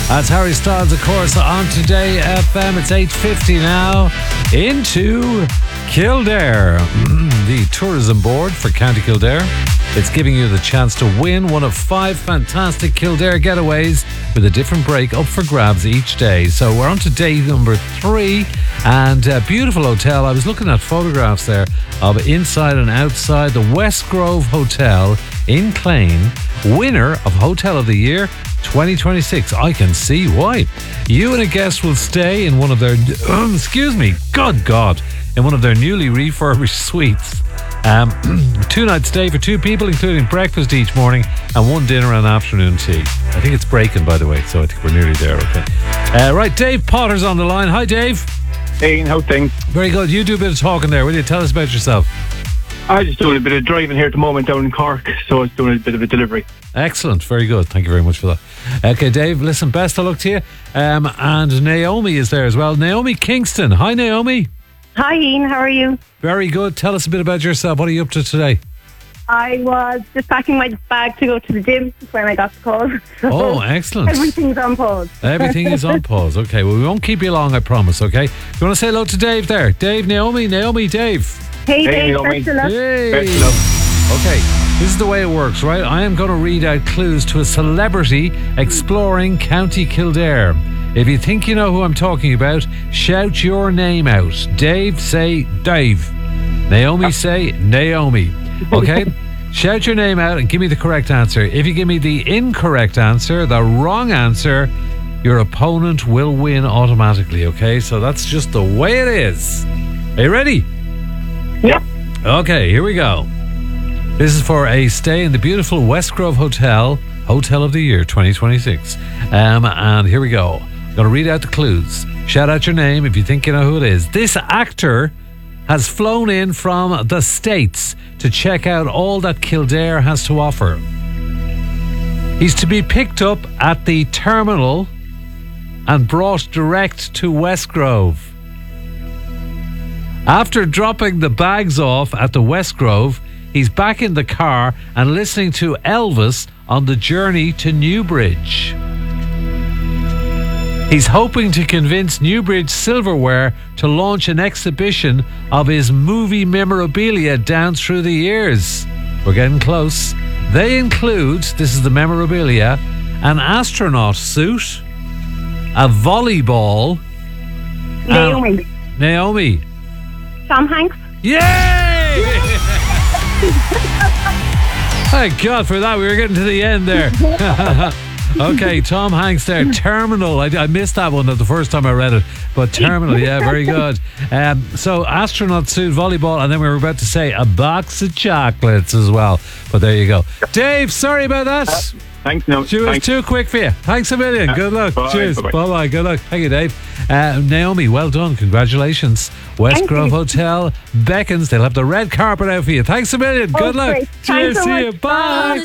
That's Harry Styles, of course, on Today FM. It's 8:50 now. Into Kildare, the tourism board for County Kildare. It's giving you the chance to win one of 5 fantastic Kildare getaways with a different break up for grabs each day. So we're on to day number 3, and a beautiful hotel. I was looking at photographs there of inside and outside the West Grove Hotel in Clane, winner of Hotel of the Year 2026. I can see why. You and a guest will stay in one of their in one of their newly refurbished suites. 2 nights stay for 2 people, including breakfast each morning and 1 dinner and afternoon tea. I think it's breaking, by the way, so I think we're nearly there. Okay. Right, Dave Potter's on the line. Hi, Dave. Hey, how's things? Very good. You do a bit of talking there, will you? Tell us about yourself. I'm just doing a bit of driving here at the moment down in Cork, so it's doing a bit of a delivery. Excellent. Very good. Thank you very much for that. Okay, Dave, listen, best of luck to you. And Naomi is there as well. Naomi Kingston. Hi, Naomi. Hi, Ian. How are you? Very good. Tell us a bit about yourself. What are you up to today? I was just packing my bag to go to the gym when I got the call. So oh, excellent. Everything's on pause. Everything is on pause. Okay, well, we won't keep you long, I promise, okay? You want to say hello to Dave there? Dave, Naomi, Dave. Hey, Dave, Naomi. best of luck. Hey. Best of luck. Okay, this is the way it works, right? I am going to read out clues to a celebrity exploring County Kildare. If you think you know who I'm talking about, shout your name out. Dave, say Dave. Naomi, say Naomi. Okay? Shout your name out and give me the correct answer. If you give me the incorrect answer, the wrong answer, your opponent will win automatically, okay? So that's just the way it is. Are you ready? Yep. Okay, here we go. This is for a stay in the beautiful West Grove Hotel, Hotel of the Year 2026. And here we go. I'm going to read out the clues. Shout out your name if you think you know who it is. This actor has flown in from the States to check out all that Kildare has to offer. He's to be picked up at the terminal and brought direct to West Grove. After dropping the bags off at the West Grove, he's back in the car and listening to Elvis on the journey to Newbridge. He's hoping to convince Newbridge Silverware to launch an exhibition of his movie memorabilia down through the years. We're getting close. They include, this is the memorabilia, an astronaut suit, a volleyball. Naomi. Tom Hanks. Yay! Thank God for that. We were getting to the end there. Okay, Tom Hanks there. Terminal. I missed that one the first time I read it. But Terminal, yeah, very good. So astronaut suit, volleyball, and then we were about to say a box of chocolates as well. But there you go. Dave, sorry about that. Thanks, no. She was too quick for you. Thanks a million. Good luck. Bye, Cheers. bye-bye. Bye-bye. Good luck. Thank you, Dave. Naomi, well done. Congratulations. West Thank Grove you. Hotel beckons. They'll have the red carpet out for you. Thanks a million. Good luck. Great. Cheers. Thanks so See much. you. Bye.